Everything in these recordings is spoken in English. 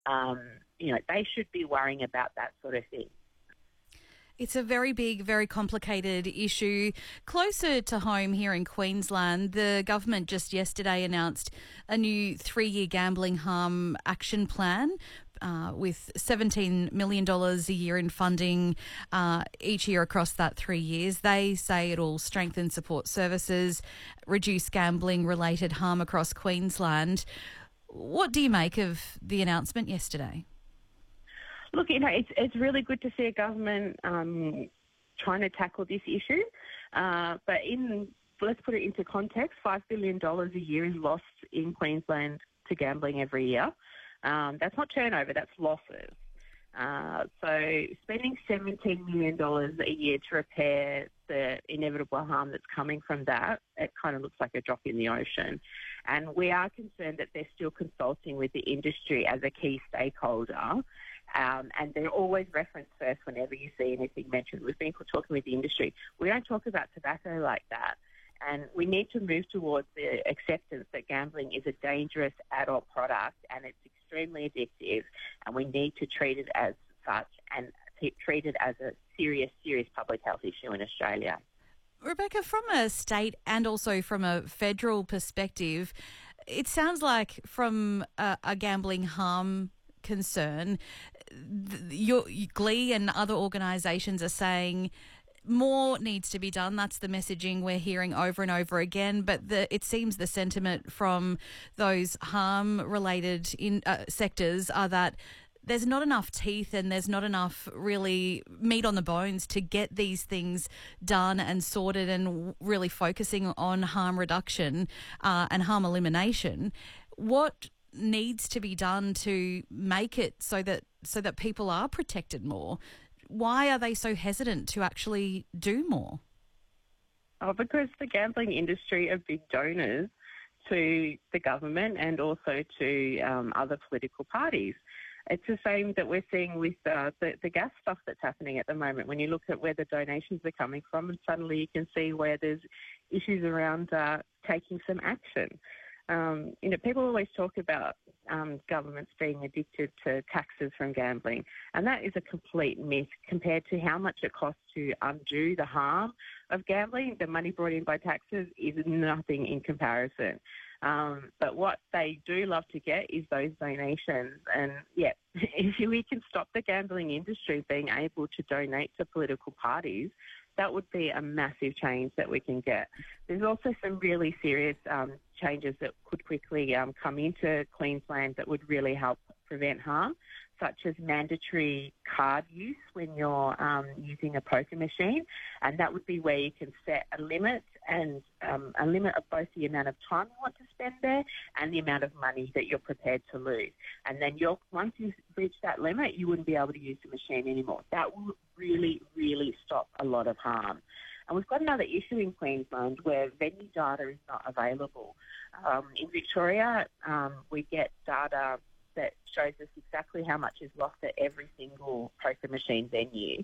They should be worrying about that sort of thing. It's a very big, very complicated issue. Closer to home here in Queensland, the government just yesterday announced a new 3-year gambling harm action plan with $17 million a year in funding each year across that 3 years. They say it'll strengthen support services, reduce gambling-related harm across Queensland. What do you make of the announcement yesterday? Look, it's really good to see a government trying to tackle this issue. But let's put it into context, $5 billion a year is lost in Queensland to gambling every year. That's not turnover, that's losses. So spending $17 million a year to repair the inevitable harm that's coming from that, it kind of looks like a drop in the ocean. And we are concerned that they're still consulting with the industry as a key stakeholder. And they're always referenced first whenever you see anything mentioned. We've been talking with the industry. We don't talk about tobacco like that. And we need to move towards the acceptance that gambling is a dangerous adult product and it's extremely addictive, and we need to treat it as such and treat it as a serious public health issue in Australia. Rebecca, from a state and also from a federal perspective, it sounds like from a gambling harm concern, your Glee and other organisations are saying more needs to be done. That's the messaging we're hearing over and over again. But it seems the sentiment from those harm-related sectors are that there's not enough teeth and there's not enough really meat on the bones to get these things done and sorted and really focusing on harm reduction and harm elimination. What needs to be done to make it so that people are protected more? Why are they so hesitant to actually do more? Oh, because the gambling industry are big donors to the government and also to other political parties. It's the same that we're seeing with the gas stuff that's happening at the moment. When you look at where the donations are coming from, and suddenly you can see where there's issues around taking some action. People always talk about governments being addicted to taxes from gambling, and that is a complete myth compared to how much it costs to undo the harm of gambling. The money brought in by taxes is nothing in comparison. But what they do love to get is those donations. And, yeah, if we can stop the gambling industry being able to donate to political parties, that would be a massive change that we can get. There's also some really serious changes that could quickly come into Queensland that would really help prevent harm, such as mandatory card use when you're using a poker machine, and that would be where you can set a limit and a limit of both the amount of time you want to spend there and the amount of money that you're prepared to lose. And then once you reach that limit, you wouldn't be able to use the machine anymore. That will really, really stop a lot of harm. And we've got another issue in Queensland where venue data is not available. In Victoria, we get data that shows us exactly how much is lost at every single poker machine venue.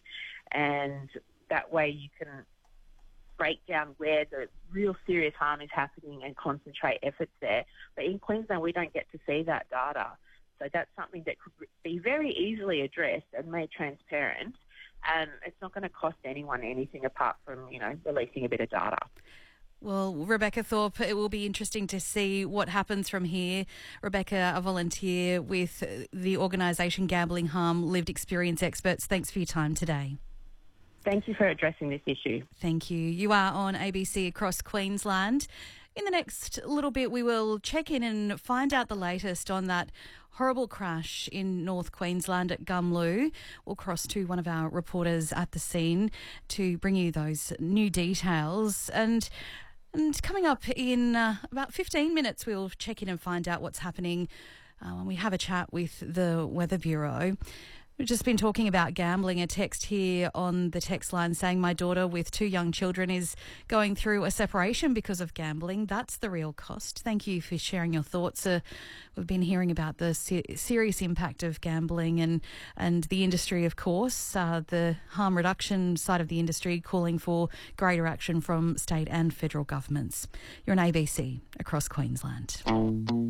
And that way you can break down where the real serious harm is happening and concentrate efforts there. But in Queensland, we don't get to see that data. So that's something that could be very easily addressed and made transparent. And it's not going to cost anyone anything apart from, releasing a bit of data. Well, Rebecca Thorpe, it will be interesting to see what happens from here. Rebecca, a volunteer with the organisation Gambling Harm Lived Experience Experts, thanks for your time today. Thank you for addressing this issue. Thank you. You are on ABC Across Queensland. In the next little bit, we will check in and find out the latest on that horrible crash in North Queensland at Gumloo. We'll cross to one of our reporters at the scene to bring you those new details. And coming up in about 15 minutes, we'll check in and find out what's happening when we have a chat with the Weather Bureau. We've just been talking about gambling. A text here on the text line saying my daughter with 2 young children is going through a separation because of gambling. That's the real cost. Thank you for sharing your thoughts. We've been hearing about the serious impact of gambling and the industry, of course, the harm reduction side of the industry calling for greater action from state and federal governments. You're on ABC Across Queensland.